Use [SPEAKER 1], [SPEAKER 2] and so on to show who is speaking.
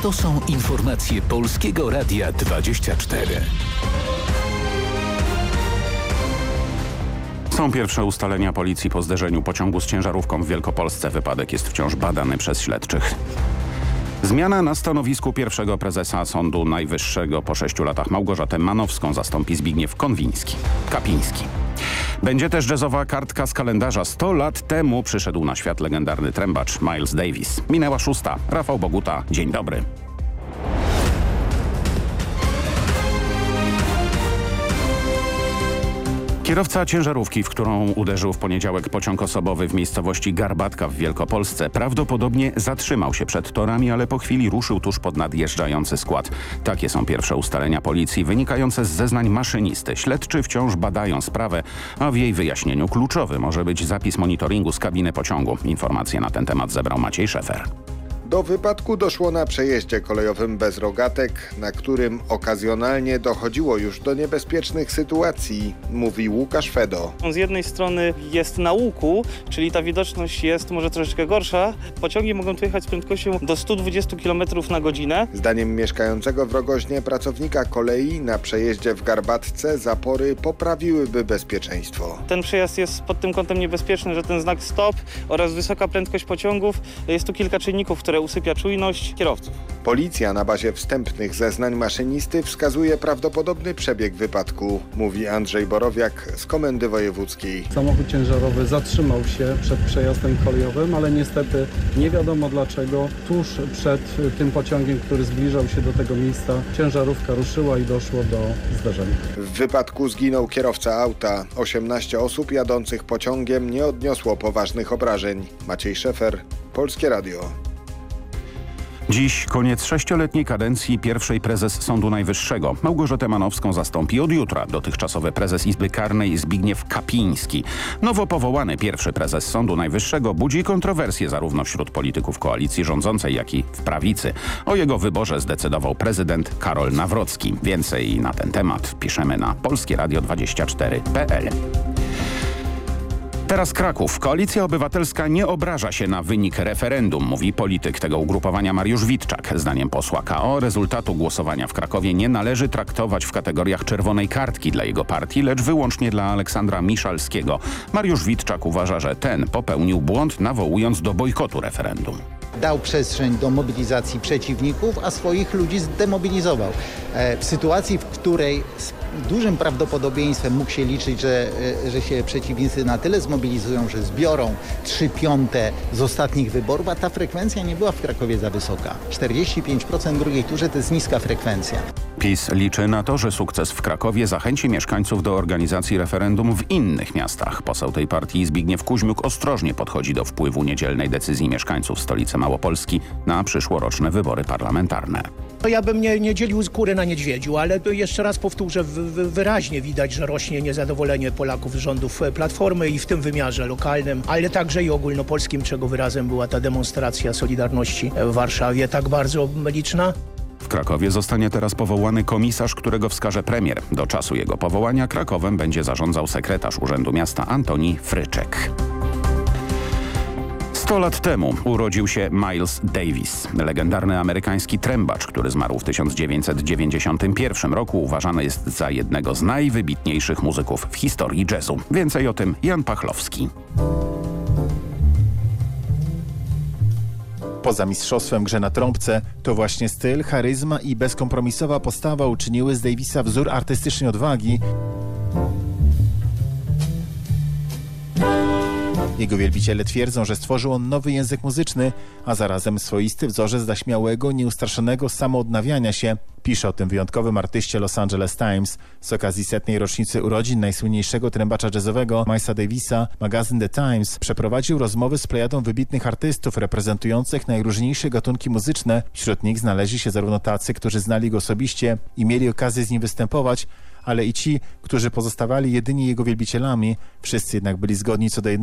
[SPEAKER 1] To są informacje Polskiego Radia 24.
[SPEAKER 2] Są pierwsze ustalenia policji po zderzeniu pociągu z ciężarówką w Wielkopolsce. Wypadek jest wciąż badany przez śledczych. Zmiana na stanowisku pierwszego prezesa Sądu Najwyższego po 6 latach. Małgorzatę Manowską zastąpi Zbigniew Kapiński. Będzie też jazzowa kartka z kalendarza. 100 lat temu przyszedł na świat legendarny trębacz Miles Davis. Minęła 6. Rafał Boguta, dzień dobry. Kierowca ciężarówki, w którą uderzył w poniedziałek pociąg osobowy w miejscowości Garbatka w Wielkopolsce, prawdopodobnie zatrzymał się przed torami, ale po chwili ruszył tuż pod nadjeżdżający skład. Takie są pierwsze ustalenia policji wynikające z zeznań maszynisty. Śledczy wciąż badają sprawę, a w jej wyjaśnieniu kluczowy może być zapis monitoringu z kabiny pociągu. Informacje na ten temat zebrał Maciej Szefer.
[SPEAKER 3] Do wypadku doszło na przejeździe kolejowym bez rogatek, na którym okazjonalnie dochodziło już do niebezpiecznych sytuacji, mówi Łukasz Fedo.
[SPEAKER 4] Z jednej strony jest na łuku, czyli ta widoczność jest może troszeczkę gorsza. Pociągi mogą tu jechać z prędkością do 120 km na godzinę.
[SPEAKER 3] Zdaniem mieszkającego w Rogoźnie pracownika kolei na przejeździe w Garbatce zapory poprawiłyby bezpieczeństwo.
[SPEAKER 4] Ten przejazd jest pod tym kątem niebezpieczny, że ten znak stop oraz wysoka prędkość pociągów, jest tu kilka czynników, które usypia czujność kierowców.
[SPEAKER 3] Policja na bazie wstępnych zeznań maszynisty wskazuje prawdopodobny przebieg wypadku, mówi Andrzej Borowiak z Komendy Wojewódzkiej.
[SPEAKER 5] Samochód ciężarowy zatrzymał się przed przejazdem kolejowym, ale niestety nie wiadomo dlaczego tuż przed tym pociągiem, który zbliżał się do tego miejsca, ciężarówka ruszyła i doszło do zdarzenia.
[SPEAKER 3] W wypadku zginął kierowca auta. 18 osób jadących pociągiem nie odniosło poważnych obrażeń. Maciej Szefer, Polskie Radio.
[SPEAKER 2] Dziś koniec 6-letniej kadencji pierwszej prezes Sądu Najwyższego. Małgorzatę Manowską zastąpi od jutra dotychczasowy prezes Izby Karnej Zbigniew Kapiński. Nowo powołany pierwszy prezes Sądu Najwyższego budzi kontrowersje zarówno wśród polityków koalicji rządzącej, jak i w prawicy. O jego wyborze zdecydował prezydent Karol Nawrocki. Więcej na ten temat piszemy na polskieradio24.pl. Teraz Kraków. Koalicja Obywatelska nie obraża się na wynik referendum, mówi polityk tego ugrupowania Mariusz Witczak. Zdaniem posła KO rezultatu głosowania w Krakowie nie należy traktować w kategoriach czerwonej kartki dla jego partii, lecz wyłącznie dla Aleksandra Miszalskiego. Mariusz Witczak uważa, że ten popełnił błąd, nawołując do bojkotu referendum.
[SPEAKER 6] Dał przestrzeń do mobilizacji przeciwników, a swoich ludzi zdemobilizował. W sytuacji, w której z dużym prawdopodobieństwem mógł się liczyć, że się przeciwnicy na tyle zmobilizują, że zbiorą 3/5 z ostatnich wyborów, a ta frekwencja nie była w Krakowie za wysoka. 45% w drugiej turze to jest niska frekwencja.
[SPEAKER 2] PiS liczy na to, że sukces w Krakowie zachęci mieszkańców do organizacji referendum w innych miastach. Poseł tej partii Zbigniew Kuźmiuk ostrożnie podchodzi do wpływu niedzielnej decyzji mieszkańców stolicy Małopolski na przyszłoroczne wybory parlamentarne.
[SPEAKER 7] Ja bym nie dzielił skóry na niedźwiedziu, ale to jeszcze raz powtórzę, wyraźnie widać, że rośnie niezadowolenie Polaków z rządów Platformy i w tym wymiarze lokalnym, ale także i ogólnopolskim, czego wyrazem była ta demonstracja Solidarności w Warszawie, tak bardzo liczna.
[SPEAKER 2] W Krakowie zostanie teraz powołany komisarz, którego wskaże premier. Do czasu jego powołania Krakowem będzie zarządzał sekretarz Urzędu Miasta Antoni Fryczek. 100 lat temu urodził się Miles Davis, legendarny amerykański trębacz, który zmarł w 1991 roku. Uważany jest za jednego z najwybitniejszych muzyków w historii jazzu. Więcej o tym Jan Pachlowski.
[SPEAKER 8] Poza mistrzostwem grze na trąbce, to właśnie styl, charyzma i bezkompromisowa postawa uczyniły z Davisa wzór artystycznej odwagi. Jego wielbiciele twierdzą, że stworzył on nowy język muzyczny, a zarazem swoisty wzorzec dla śmiałego, nieustraszonego samoodnawiania się. Pisze o tym wyjątkowym artyście Los Angeles Times. Z okazji 100. rocznicy urodzin najsłynniejszego trębacza jazzowego Milesa Davisa magazyn The Times przeprowadził rozmowy z plejadą wybitnych artystów reprezentujących najróżniejsze gatunki muzyczne. Wśród nich znaleźli się zarówno tacy, którzy znali go osobiście i mieli okazję z nim występować, ale i ci, którzy pozostawali jedynie jego wielbicielami. Wszyscy jednak byli zgodni co do jednego.